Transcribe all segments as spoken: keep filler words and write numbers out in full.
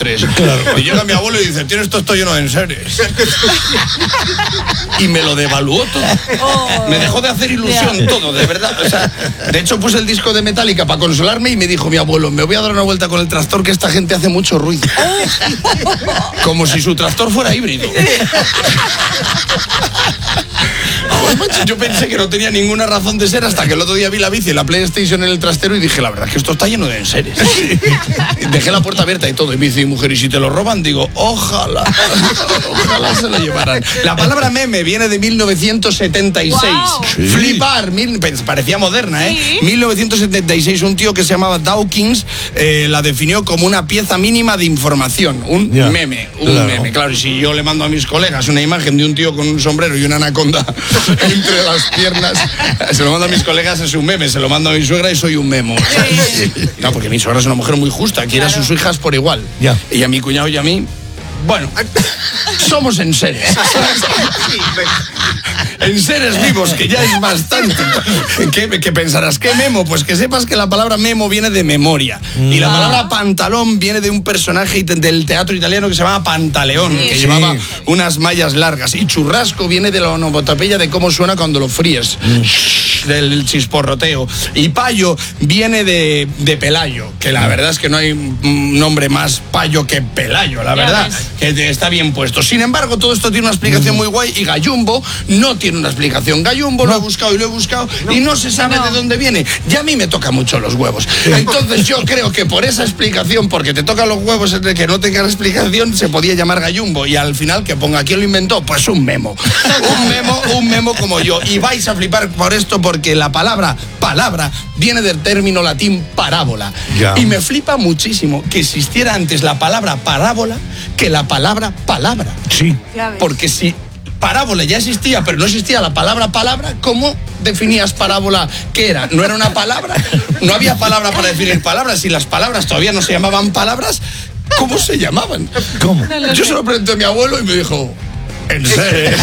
enseres. Claro. Y llega mi abuelo y dice, tienes esto, esto lleno de enseres. Y me lo devaluó todo. Oh, me dejó de hacer ilusión yeah. todo, de verdad. O sea, de hecho puse el disco de Metallica para consolarme y me dijo mi abuelo, me voy a dar una vuelta con el tractor que esta gente hace mucho ruido. Como si su tractor fuera híbrido. Yo pensé que no tenía ninguna razón de ser hasta que el otro día vi la bici, la PlayStation en el trastero y dije, la verdad es que esto está lleno de enseres. Dejé la puerta abierta y todo, y me dice, mujer, ¿y si te lo roban? Digo, ojalá, ojalá se lo llevaran. La palabra meme viene de mil novecientos setenta y seis. Wow. Sí. Flipar, mil, parecía moderna, ¿eh? Sí. mil novecientos setenta y seis, un tío que se llamaba Dawkins eh, la definió como una pieza mínima de información, un yeah. meme, un claro. meme. Claro, y si yo le mando a mis colegas una imagen de un tío con un sombrero y una anaconda entre las piernas, se lo mando a mis colegas, es un meme, se lo mando a mi suegra y soy un memo. Sí. No, porque mi suegra es una mujer muy justa, quiere claro. a sus hijas por igual. Yeah. Y a mi cuñado y a mí, bueno, somos enseres. Enseres vivos, que ya es bastante. ¿Qué, qué pensarás? ¿Qué memo? Pues que sepas que la palabra memo viene de memoria. Mm. Y la palabra pantalón viene de un personaje del teatro italiano que se llamaba Pantaleón, sí. que sí. llevaba unas mallas largas. Y churrasco viene de la onomatopeya de cómo suena cuando lo fríes. Mm. Del chisporroteo. Y payo viene de, de Pelayo, que la verdad es que no hay un nombre más payo que Pelayo, la verdad, que está bien puesto. Sin embargo, todo esto tiene una explicación muy guay y Gallumbo no tiene una explicación. Gallumbo no. lo he buscado y lo he buscado no. y no se sabe no. de dónde viene. Y a mí me toca mucho los huevos. Entonces yo creo que por esa explicación, porque te tocan los huevos de que no tenga explicación, se podía llamar Gallumbo. Y al final que ponga quién lo inventó, pues un memo. Un memo, un memo como yo. Y vais a flipar por esto porque la palabra palabra viene del término latín parábola. Ya. Y me flipa muchísimo que existiera antes la palabra parábola que la palabra palabra. Sí. Porque si parábola ya existía, pero no existía la palabra palabra, ¿cómo definías parábola? ¿Qué era? ¿No era una palabra? ¿No había palabra para definir palabras? Si las palabras todavía no se llamaban palabras, ¿cómo se llamaban? ¿Cómo? Yo se lo pregunté a mi abuelo y me dijo, ¿en serio?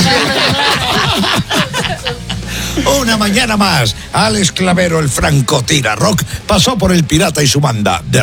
Una mañana más, Alex Clavero, el franco tira rock, pasó por El Pirata y su banda de